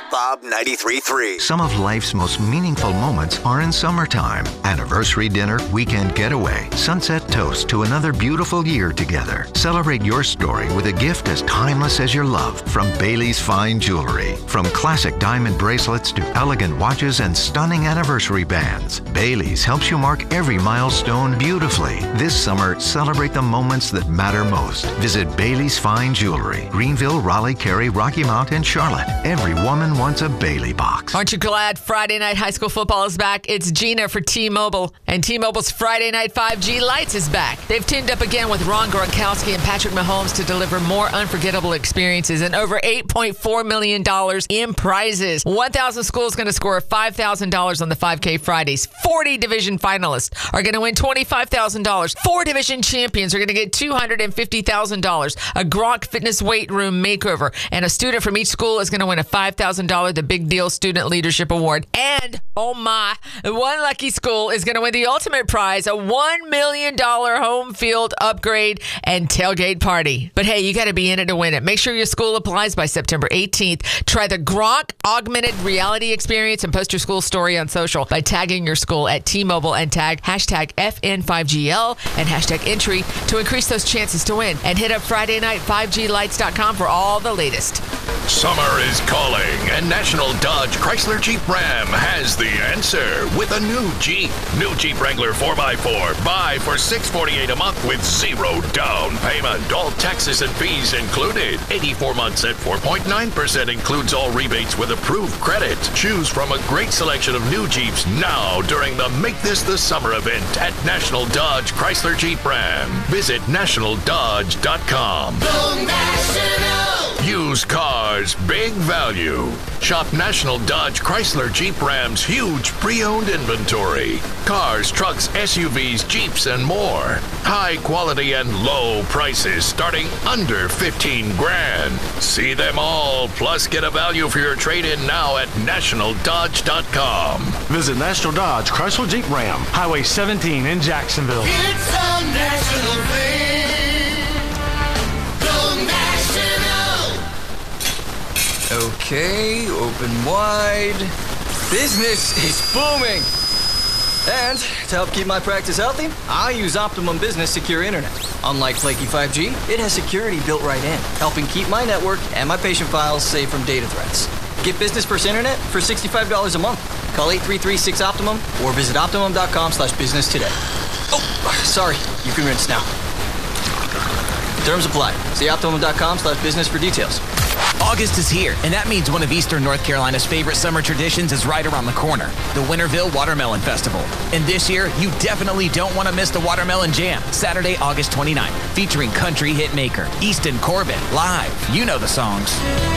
Bob 93.3. Some of life's most meaningful moments are in summertime. Anniversary dinner, weekend getaway, sunset toast to another beautiful year together. Celebrate your story with a gift as timeless as your love from Bailey's Fine Jewelry. From classic diamond bracelets to elegant watches and stunning anniversary bands, Bailey's helps you mark every milestone beautifully. This summer, celebrate the moments that matter most. Visit Bailey's Fine Jewelry, Greenville, Raleigh, Cary, Rocky Mount, and Charlotte. Every woman wants a Bailey box. Aren't you glad Friday night high school football is back? It's Gina for T-Mobile, and T-Mobile's Friday Night 5G Lights is back. They've teamed up again with Ron Gronkowski and Patrick Mahomes to deliver more unforgettable experiences and over $8.4 million in prizes. 1,000 schools going to score $5,000 on the 5K Fridays. 40 division finalists are going to win $25,000. 4 division champions are going to get $250,000. A Gronk Fitness Weight Room makeover, and a student from each school is going to win a $5,000 The Big Deal Student Leadership Award. And, oh my, one lucky school is going to win the ultimate prize, a $1 million home field upgrade and tailgate party. But hey, you got to be in it to win it. Make sure your school applies by September 18th. Try the Gronk Augmented Reality Experience and post your school story on social by tagging your school at T-Mobile and tag hashtag FN5GL and hashtag entry to increase those chances to win. And hit up FridayNight5GLights.com for all the latest. Summer is calling, and National Dodge Chrysler Jeep Ram has the answer with a new Jeep. New Jeep Wrangler 4x4. Buy for $648 a month with zero down payment. All taxes and fees included. 84 months at 4.9% includes all rebates with approved credit. Choose from a great selection of new Jeeps now during the Make This the Summer event at National Dodge Chrysler Jeep Ram. Visit nationaldodge.com. Go National! Used cars, big value. Shop National Dodge Chrysler Jeep Ram's huge pre-owned inventory. Cars, trucks, SUVs, Jeeps, and more. High quality and low prices starting under $15,000. See them all, plus get a value for your trade-in now at nationaldodge.com. Visit National Dodge Chrysler Jeep Ram, Highway 17 in Jacksonville. It's a national thing. Go National! Okay, open wide. Business is booming. And to help keep my practice healthy, I use Optimum Business Secure Internet. Unlike flaky 5G, it has security built right in, helping keep my network and my patient files safe from data threats. Get business first internet for $65 a month. Call 833-6-OPTIMUM or visit optimum.com/business today. Oh, sorry. You can rinse now. Terms apply. See optimum.com/business for details. August is here, and that means one of Eastern North Carolina's favorite summer traditions is right around the corner, the Winterville Watermelon Festival. And this year, you definitely don't want to miss the Watermelon Jam, Saturday, August 29th, featuring country hit maker Easton Corbin live. You know the songs.